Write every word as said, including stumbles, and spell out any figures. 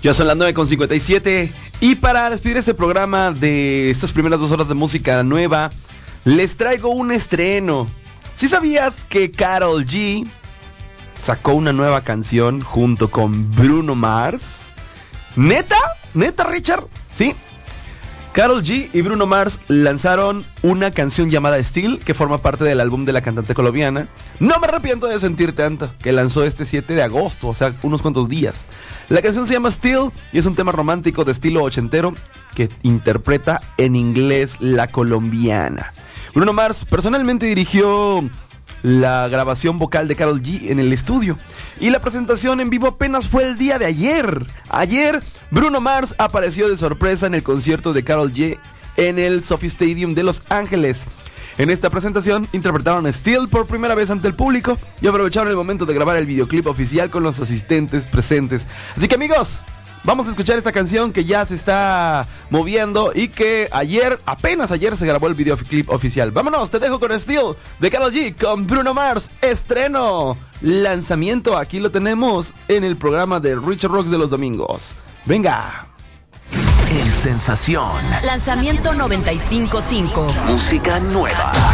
Ya son las nueve con cincuenta y siete y para despedir este programa de estas primeras dos horas de música nueva, les traigo un estreno. ¿Sí sabías que Karol G sacó una nueva canción junto con Bruno Mars? ¿Neta? ¿Neta, Richard? Sí. Karol G y Bruno Mars lanzaron una canción llamada Still, que forma parte del álbum de la cantante colombiana No Me Arrepiento de Sentir Tanto, que lanzó este siete de agosto, o sea, unos cuantos días. La canción se llama Still y es un tema romántico de estilo ochentero que interpreta en inglés la colombiana. Bruno Mars personalmente dirigió la grabación vocal de Karol G en el estudio y la presentación en vivo apenas fue el día de ayer. Ayer Bruno Mars apareció de sorpresa en el concierto de Karol G en el SoFi Stadium de Los Ángeles. En esta presentación interpretaron Still por primera vez ante el público y aprovecharon el momento de grabar el videoclip oficial con los asistentes presentes. Así que, amigos, vamos a escuchar esta canción que ya se está moviendo y que ayer, apenas ayer se grabó el videoclip oficial. Vámonos, te dejo con Still de Karol G con Bruno Mars. Estreno, lanzamiento, aquí lo tenemos en el programa de Richard Rocks de los domingos. Venga. En Sensación. Lanzamiento noventa y cinco punto cinco. Música nueva.